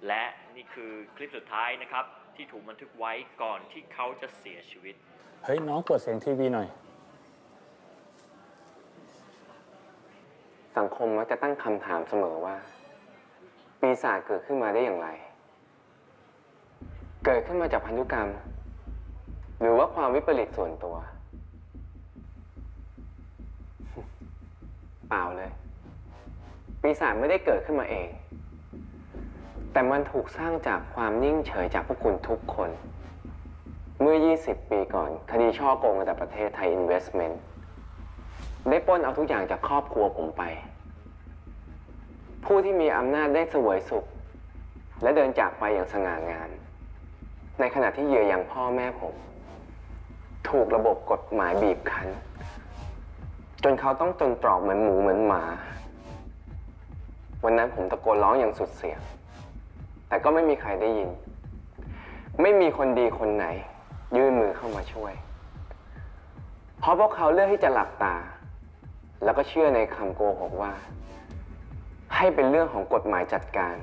และนี่คือคลิปสุดท้ายนะครับที่ถูกบันทึกไว้ก่อนที่เขาจะเสียชีวิตเฮ้ยน้องเปิดเสียงทีวีหน่อยสังคมมักจะตั้งคำถามเสมอว่าปีศาจเกิดขึ้นมาได้อย่างไรเกิดขึ้นมาจากพันธุกรรมหรือว่าความวิปริตส่วนตัวเปล่าเลยปีศาจไม่ได้เกิดขึ้นมาเองแต่มันถูกสร้างจากความนิ่งเฉยจากพวกคุณทุกคนเมื่อ20 ปีก่อนคดีช่อโกงระดับประเทศไทย Investment ได้ปล้นเอาทุกอย่างจากครอบครัวผมไปผู้ที่มีอำนาจได้เสวยสุขและเดินจากไปอย่างสง่างามในขณะที่เหยื่ออย่างพ่อแม่ผมถูกระบบกฎหมายบีบคั้นจนเขาต้องจนตรอกเหมือนหมูเหมือนหมาวันนั้นผมตะโกนร้องอย่างสุดเสียงแต่ก็ไม่มีใครได้ยินไม่มีคนดีคนไหนยื่นมือเข้ามาช่วยเพราะพวกเขาเลือกที่จะหลับตาแล้วก็เชื่อในคำโกหกว่าให้เป็นเรื่องของกฎหมายจัดการ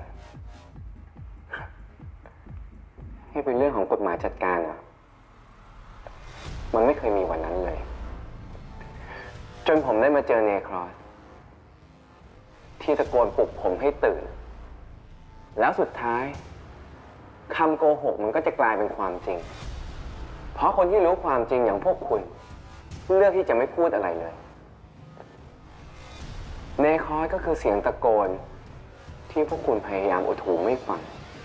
ให้เป็นเรื่องของกฎหมายจัดการอ่ะมันไม่เคยมีวันนั้นเลยจนผมได้มาเจอเนครอสที่ตะโกนปลุกผมให้ตื่นแล้วสุดท้ายคำโกหกมันก็จะกลายเป็นความจริงเพราะคนที่รู้ความจริงอย่างพวกคุณเลือกที่จะไม่พูดอะไรเลยเนครอสก็คือเสียงตะโกนที่พวกคุณพยายามอุดหูไม่ฟัง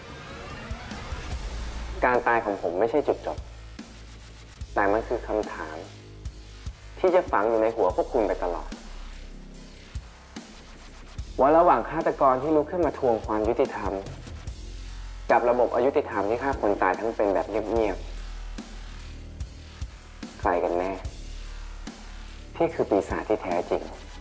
การตายของผมไม่ใช่จุดจบแต่มันคือคำถามที่จะฝังอยู่ในหัวพวกคุณไปตลอดว่าระหว่างฆาตกรที่ลุกขึ้นมาทวงความยุติธรรมกับระบบอยุติธรรมที่ฆ่าคนตายทั้งเป็นแบบเงียบๆใครกันแน่ที่คือปีศาจที่แท้จริง